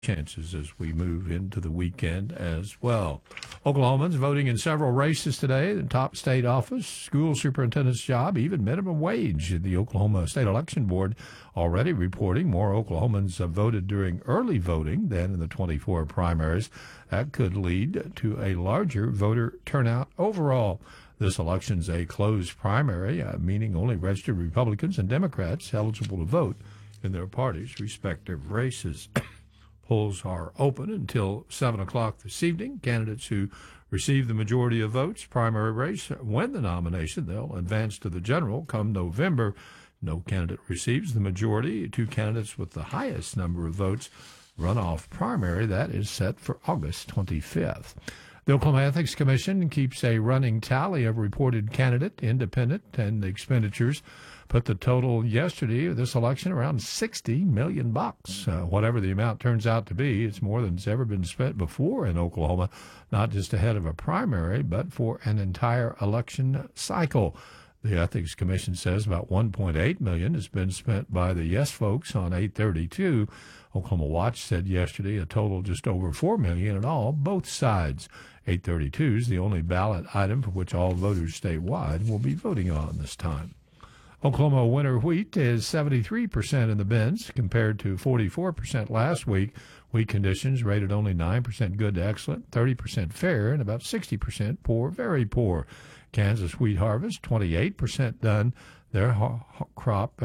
chances as we move into the weekend as well. Oklahomans voting in several races today: the top state office, school superintendent's job, even minimum wage. The Oklahoma State Election Board already reporting more Oklahomans voted during early voting than in the 24 primaries. That could lead to a larger voter turnout overall. This election's a closed primary, meaning only registered Republicans and Democrats eligible to vote in their parties' respective races. Polls are open until 7 o'clock this evening. Candidates who receive the majority of votes, primary race, win the nomination. They'll advance to the general come November. No candidate receives the majority. Two candidates with the highest number of votes run off primary. That is set for August 25th. The Oklahoma Ethics Commission keeps a running tally of reported candidate, independent, and expenditures. Put the total yesterday of this election around $60 million. Whatever the amount turns out to be, it's more than has ever been spent before in Oklahoma, not just ahead of a primary, but for an entire election cycle. The Ethics Commission says about $1.8 million has been spent by the Yes folks on 832. Oklahoma Watch said yesterday a total just over $4 million in all, both sides. 832 is the only ballot item for which all voters statewide will be voting on this time. Oklahoma winter wheat is 73% in the bins compared to 44% last week. Wheat conditions rated only 9% good to excellent, 30% fair, and about 60% poor, very poor. Kansas wheat harvest, 28% done. Their crop